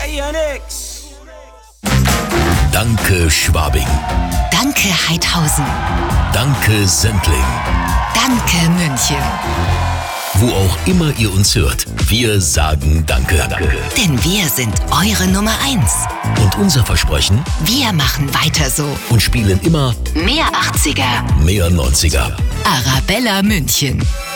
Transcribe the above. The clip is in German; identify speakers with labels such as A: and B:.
A: Danke Schwabing.
B: Danke Heidhausen.
A: Danke Sendling.
B: Danke München.
A: Wo auch immer ihr uns hört, wir sagen Danke.
B: Denn wir sind eure Nummer 1.
A: Und unser Versprechen?
B: Wir machen weiter so.
A: Und spielen immer
B: mehr 80er,
A: mehr 90er.
B: Arabella München.